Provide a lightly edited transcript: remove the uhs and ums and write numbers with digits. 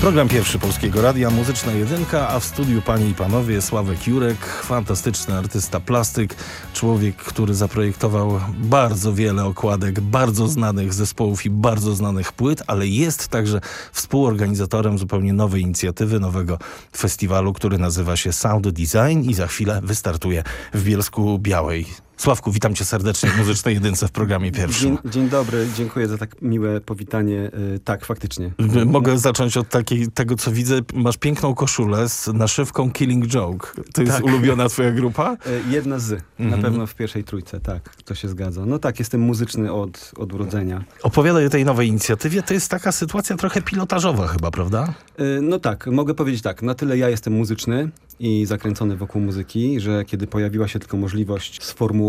Program pierwszy Polskiego Radia, Muzyczna Jedynka, a w studiu panie i panowie Sławek Jurek, fantastyczny artysta plastyk, człowiek, który zaprojektował bardzo wiele okładek bardzo znanych zespołów i bardzo znanych płyt, ale jest także współorganizatorem zupełnie nowej inicjatywy, nowego festiwalu, który nazywa się Sound Design i za chwilę wystartuje w Bielsku Białej. Sławku, witam cię serdecznie w Muzycznej Jedynce w programie pierwszym. Dzień dobry, dziękuję za tak miłe powitanie. Tak, faktycznie. Mogę zacząć od tego, co widzę. Masz piękną koszulę z naszywką Killing Joke. To jest ulubiona twoja grupa? Jedna z. Na pewno w pierwszej trójce, tak. To się zgadza. No tak, jestem muzyczny od urodzenia. Opowiadaj o tej nowej inicjatywie. To jest taka sytuacja trochę pilotażowa chyba, prawda? No tak, mogę powiedzieć tak. Na tyle ja jestem muzyczny i zakręcony wokół muzyki, że kiedy pojawiła się tylko możliwość sformułowania